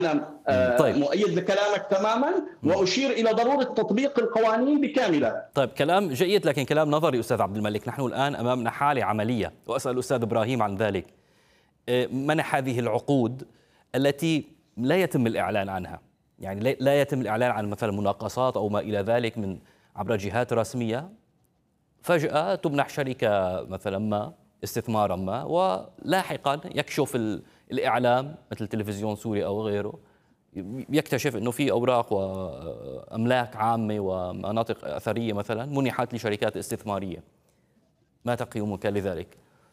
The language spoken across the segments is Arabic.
طيب. مؤيد لكلامك تماما، وأشير إلى ضرورة تطبيق القوانين بكاملها. طيب، كلام جيد لكن كلام نظري أستاذ عبد الملك. نحن الآن أمامنا حالة عملية، وأسأل الأستاذ إبراهيم عن ذلك. منح هذه العقود التي لا يتم الإعلان عنها، يعني لا يتم الإعلان عن مثلا مناقصات أو ما إلى ذلك من عبر جهات رسمية، فجأة تمنح شركة مثلا ما استثمارا ما، ولاحقا يكشف الإعلام مثل تلفزيون سوري أو غيره، يكتشف أنه في أوراق وأملاك عامة ومناطق أثرية مثلا منحت لشركات استثمارية. ما تقييمك لذلك؟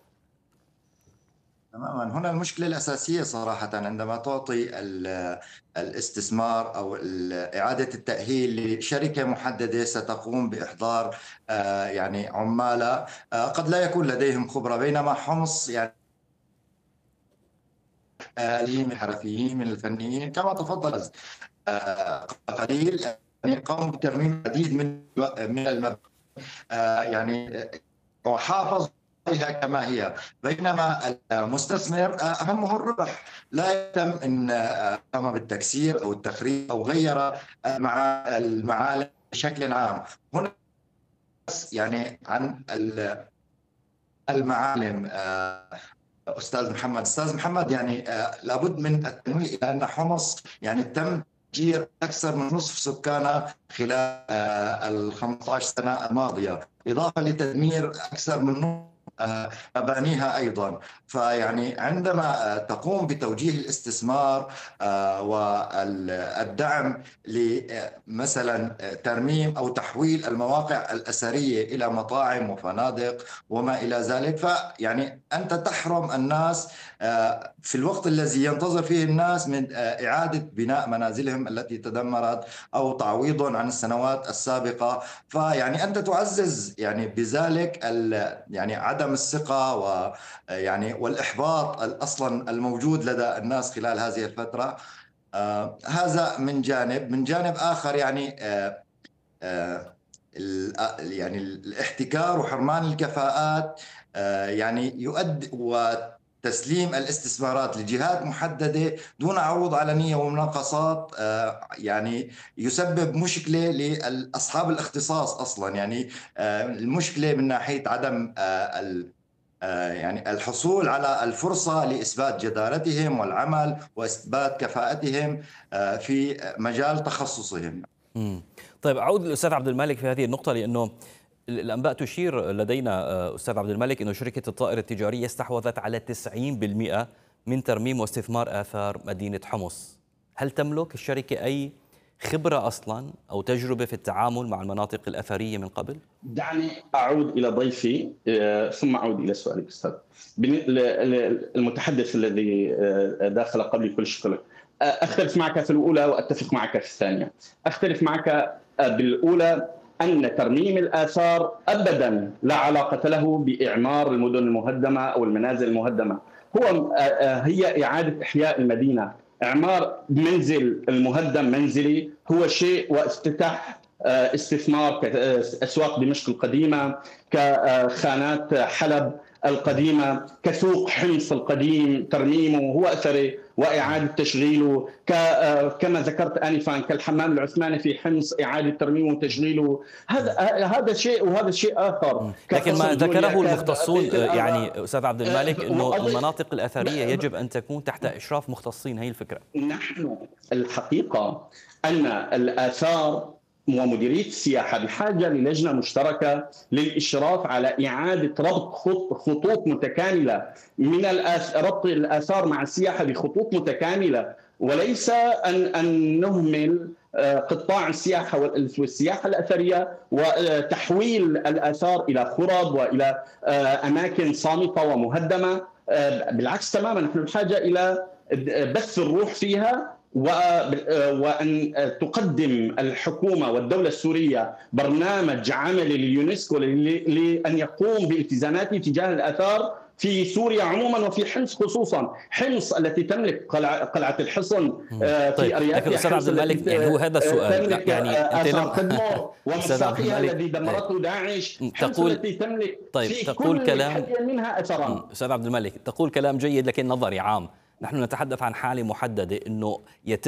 تماما، هنا المشكلة الأساسية صراحة عندما تعطي الاستثمار أو إعادة التأهيل لشركة محددة ستقوم بإحضار يعني عمالة قد لا يكون لديهم خبرة، بينما حمص يعني من الحرفيين من الفنيين كما تفضل قليل، يعني قاموا بترميم العديد من المباني يعني وحافظ عليها كما هي، بينما المستثمر أهمه الربح، لا يهتم إن قام بالتكسير أو التخريب أو غير المعالم بشكل عام. هنا يعني عن المعالم أستاذ محمد يعني لابد من التنويه إلى أن حمص يعني تم تهجير أكثر من نصف سكانها خلال ال 15 سنة الماضية، إضافة لتدمير أكثر من مبانيها أيضا. فيعني عندما تقوم بتوجيه الاستثمار والدعم لمثلا ترميم أو تحويل المواقع الأثرية إلى مطاعم وفنادق وما إلى ذلك، فيعني أنت تحرم الناس في الوقت الذي ينتظر فيه الناس من إعادة بناء منازلهم التي تدمرت أو تعويضهم عن السنوات السابقة. فيعني أنت تعزز يعني بذلك يعني عدم الثقة ويعني والإحباط أصلا الموجود لدى الناس خلال هذه الفترة. هذا من جانب. من جانب آخر يعني يعني الاحتكار وحرمان الكفاءات يعني يؤدي وتسليم الاستثمارات لجهات محددة دون عروض علنية ومناقصات يعني يسبب مشكلة لأصحاب الاختصاص أصلا. يعني المشكلة من ناحية عدم يعني الحصول على الفرصة لإثبات جدارتهم والعمل وإثبات كفاءتهم في مجال تخصصهم. طيب، أعود للأستاذ عبد الملك في هذه النقطة، لأنه الأنباء تشير لدينا أستاذ عبد الملك أنه شركة الطائرة التجارية استحوذت على 90% من ترميم واستثمار آثار مدينة حمص. هل تملك الشركة أي خبرة أصلا أو تجربة في التعامل مع المناطق الأثرية من قبل؟ دعني أعود إلى ضيفي ثم أعود إلى سؤالك أستاذ. المتحدث الذي داخل قبل كل شكرا، أختلف معك في الأولى وأتفق معك في الثانية. أختلف معك بالأولى أن ترميم الآثار أبدا لا علاقة له بإعمار المدن المهدمة أو المنازل المهدمة. هي إعادة إحياء المدينة. إعمار منزل المهدم منزلي هو شيء، وافتتاح استثمار كأسواق دمشق القديمة، كخانات حلب القديمة، كسوق حمص القديم ترميمه هو أثري وإعادة تشغيله، كما ذكرت آنفا كالحمام العثماني في حمص إعادة ترميمه وتشغيله. هذا شيء وهذا شيء آخر. لكن ما ذكره المختصون يعني أستاذ عبد الملك أنه المناطق الأثرية يجب أن تكون تحت إشراف مختصين. هي الفكرة. نحن الحقيقة أن الآثار ومديرية السياحة بحاجة للجنة مشتركة للإشراف على إعادة ربط خطوط متكاملة من ربط الآثار مع السياحة بخطوط متكاملة، وليس أن نهمل قطاع السياحة والسياحة الأثرية وتحويل الآثار إلى خرب وإلى أماكن صامتة ومهدمة. بالعكس تماما، نحن بحاجة إلى بث الروح فيها، وأن تقدم الحكومة والدولة السورية برنامج عملي لليونسكو لأن يقوم بالتزاماته تجاه الآثار في سوريا عموما وفي حمص خصوصا. حمص التي تملك قلعة الحصن في أرياف لكن أستاذ عبد الملك يعني هو هذا السؤال، يعني أنت تدمر ومساقيها الذي دمرته داعش. حمص التي تملك في كل حي منها أثرا. أستاذ عبد الملك، تقول كلام جيد لكن نظري عام. نحن نتحدث عن حالة محددة أنه يتم